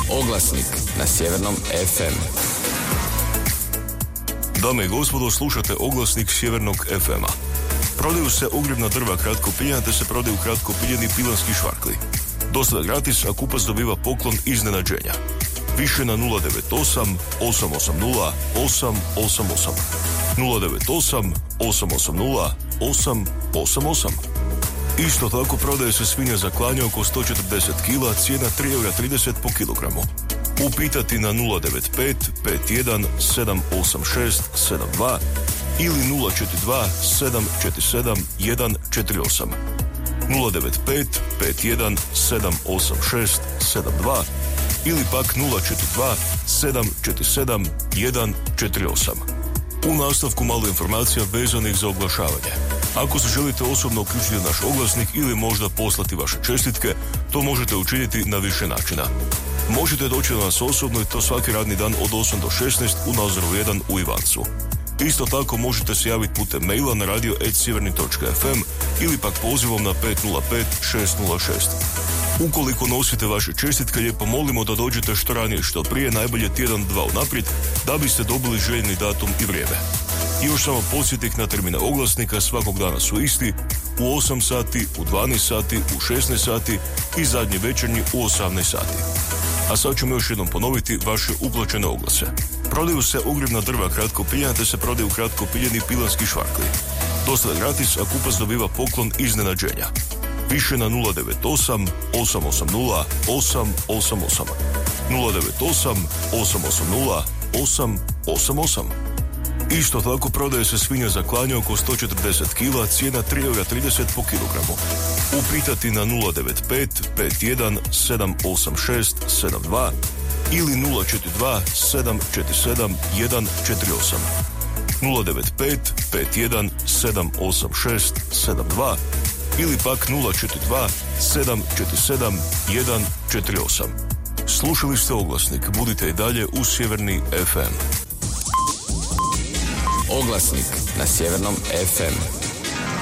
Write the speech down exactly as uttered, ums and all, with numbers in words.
Oglasnik na Sjevernom ef em. Dame i gospodo, slušate Oglasnik Sjevernog ef ema. Prodaju se ogrjevna drva kratko piljena te se prodaju kratko piljeni pilanski švarkli. Dostava gratis, a kupac dobiva poklon iznenađenja. Više na nula devet osam osam osam nula osam osam osam. nula devet osam osam osam nula osam osam osam. Isto tako prodaje se svinja za klanje oko sto četrdeset kila, cijena tri eura trideset po kilogramu. Upitati na nula devet pet pet jedan sedam osam šest sedam dva ili nula četiri dva sedam četiri sedam jedan četiri osam. nula devet pet pet jedan sedam osam šest sedam dva ili pak nula četiri dva sedam četiri sedam jedan četiri osam. U nastavku malo informacija vezanih za oglašavanje. Ako se želite osobno uključiti u naš oglasnik ili možda poslati vaše čestitke, to možete učiniti na više načina. Možete doći do nas osobno i to svaki radni dan od osam do šesnaest u Nazoru jedan u Ivancu. Isto tako možete se javiti putem maila na radio at sjeverni točka ef em ili pak pozivom na pet nula pet šest nula šest. Ukoliko nosite vaše čestitke, lijepo molimo da dođete što ranije što prije, najbolje tjedan dva unaprijed, da biste dobili željeni datum i vrijeme. I još samo podsjetnik na termine oglasnika, svakog dana su isti, u osam sati, u dvanaest sati, u šesnaest sati i zadnji večernji u osamnaest sati. A sad ćemo još jednom ponoviti vaše uplaćene oglase. Prodaju se ogrjevna drva kratko piljena te se prodaju kratko piljeni pilanski švarkli. Dostava gratis, a kupac dobiva poklon iznenađenja. Više na nula devet osam osam osam nula osam osam osam. nula devet osam osam osam nula osam osam osam. Isto tako prodaje se svinja za klanje oko sto četrdeset kila, cijena tri eura trideset po kilogramu. Upitati na nula devet pet pet jedan sedam osam šest sedam dva ili nula četiri dva sedam četiri sedam jedan četiri osam. nula devet pet pet jedan sedam osam šest sedam dva ili pak nula četiri dva sedam četiri sedam jedan četiri osam. Slušali ste oglasnik, budite i dalje u Sjeverni ef em. Oglasnik na Sjevernom ef em.